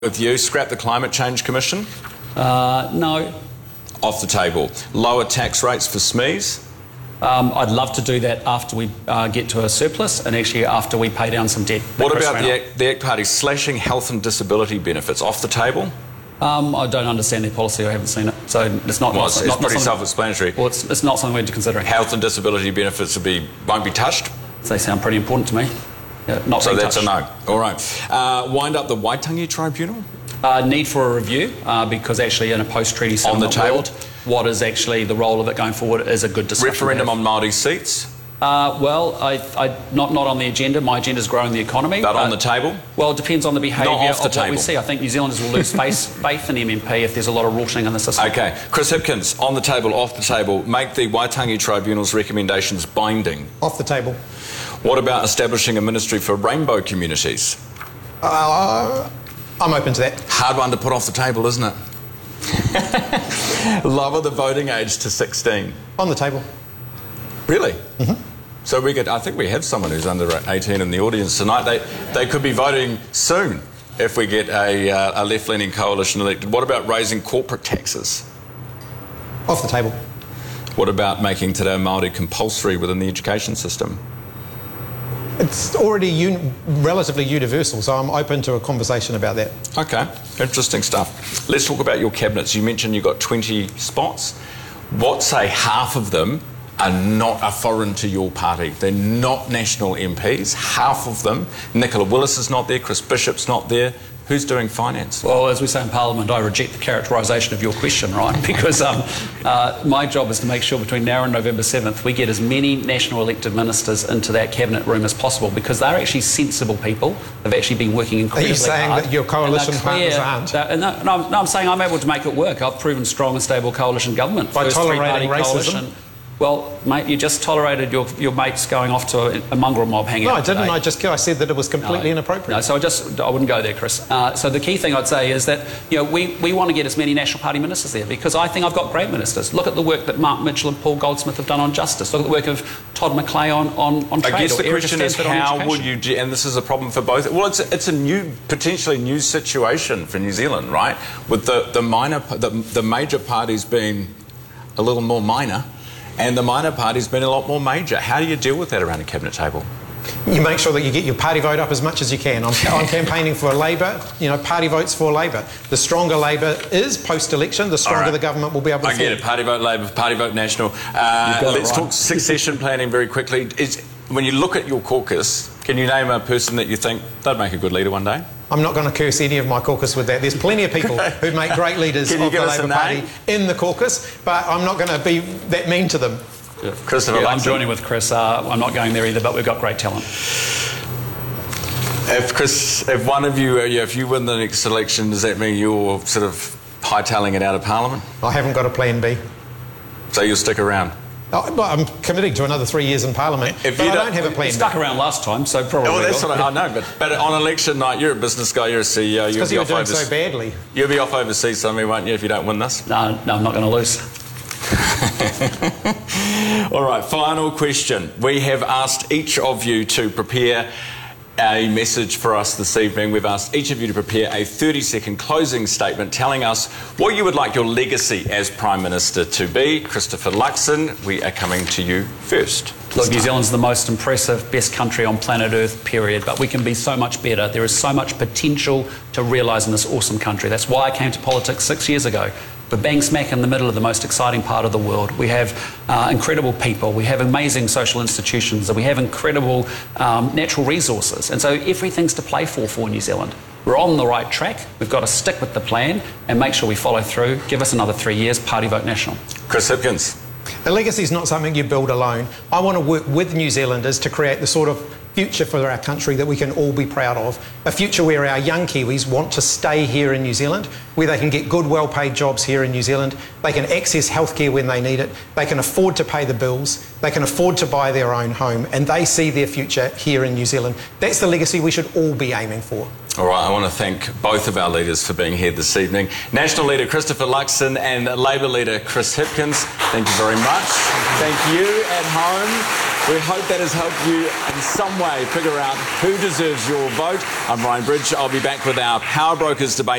With you, scrap the Climate Change Commission? No. Off the table. Lower tax rates for SMEs? I'd love to do that after we get to a surplus and actually after we pay down some debt. What about the ACT Party slashing health and disability benefits? Off the table? I don't understand their policy. I haven't seen it, so it's not. Well, it's pretty self-explanatory. Well, it's not something we're considering. Health and disability benefits won't be touched. They sound pretty important to me. Yeah, not so that's touched. a no. All right. Wind up the Waitangi Tribunal. Need for a review because actually in a post-treaty settlement world, what is actually the role of it going forward is a good discussion. Referendum on Māori seats. Well, not on the agenda. My agenda is growing the economy. But on the table? Well, it depends on the behaviour of what we see. I think New Zealanders will lose faith in MMP if there's a lot of rorting in the system. OK. Chris Hipkins, on the table, off the table. Make the Waitangi Tribunal's recommendations binding. Off the table. What about establishing a ministry for rainbow communities? I'm open to that. Hard one to put off the table, isn't it? Lower the voting age to 16. On the table. Really? Mm-hmm. So I think we have someone who's under 18 in the audience tonight. They could be voting soon if we get a left-leaning coalition elected. What about raising corporate taxes? Off the table. What about making Te Reo Māori compulsory within the education system? It's already relatively universal, so I'm open to a conversation about that. OK, interesting stuff. Let's talk about your cabinets. You mentioned you've got 20 spots. What, say, half of them are foreign to your party? They're not national MPs, half of them. Nicola Willis is not there, Chris Bishop's not there. Who's doing finance? Well, as we say in Parliament, I reject the characterisation of your question, right? Because my job is to make sure between now and November 7th we get as many national elected ministers into that cabinet room as possible because they're actually sensible people. They've actually been working incredibly hard. Are you saying that your coalition partners aren't? No, I'm saying I'm able to make it work. I've proven strong and stable coalition government. By tolerating racism? Coalition. Well, mate, you just tolerated your mates going off to a mongrel mob hanging out. No, I didn't. Today. I said that it was completely inappropriate. No, so I wouldn't go there, Chris. So the key thing I'd say is that we want to get as many National Party ministers there because I think I've got great ministers. Look at the work that Mark Mitchell and Paul Goldsmith have done on justice. Look at the work of Todd McClay on trade. I guess the question is how would you do, and this is a problem for both. Well, it's a potentially new situation for New Zealand, right? With the major parties being a little more minor. And the minor party's been a lot more major. How do you deal with that around a cabinet table? You make sure that you get your party vote up as much as you can. I'm campaigning for Labor, party votes for Labor. The stronger Labor is post-election, the stronger the government will be able to... I get it, party vote Labor, party vote National. Let's talk succession planning very quickly. When you look at your caucus, can you name a person that you think they'd make a good leader one day? I'm not going to curse any of my caucus with that. There's plenty of people who make great leaders of the Labor Party in the caucus, but I'm not going to be that mean to them. Yeah. Christopher, I'm joining with Chris. I'm not going there either, but we've got great talent. If one of you, if you win the next election, does that mean you're sort of hightailing it out of Parliament? I haven't got a plan B. So you'll stick around? I'm committing to another 3 years in Parliament, but I don't have a plan. You stuck around last time, so probably. Well, that's what I know. But on election night, you're a business guy, you're a CEO. It's because you're doing so badly. You'll be off overseas somewhere, won't you, if you don't win this? No, I'm not going to lose. All right, final question. We have asked each of you to prepare a message for us this evening. We've asked each of you to prepare a 30-second closing statement telling us what you would like your legacy as Prime Minister to be. Christopher Luxon, we are coming to you first. Look, New Zealand's the most impressive, best country on planet Earth, period. But we can be so much better. There is so much potential to realise in this awesome country. That's why I came to politics 6 years ago. We're bang smack in the middle of the most exciting part of the world. We have incredible people. We have amazing social institutions. And we have incredible natural resources. And so everything's to play for New Zealand. We're on the right track. We've got to stick with the plan and make sure we follow through. Give us another 3 years, party vote National. Chris Hipkins. A legacy is not something you build alone. I want to work with New Zealanders to create the sort of future for our country that we can all be proud of. A future where our young Kiwis want to stay here in New Zealand, where they can get good, well-paid jobs here in New Zealand, they can access healthcare when they need it, they can afford to pay the bills, they can afford to buy their own home, and they see their future here in New Zealand. That's the legacy we should all be aiming for. All right, I want to thank both of our leaders for being here this evening. National Leader Christopher Luxon and Labour Leader Chris Hipkins, thank you very much. Thank you at home. We hope that has helped you in some way figure out who deserves your vote. I'm Ryan Bridge. I'll be back with our Power Brokers debate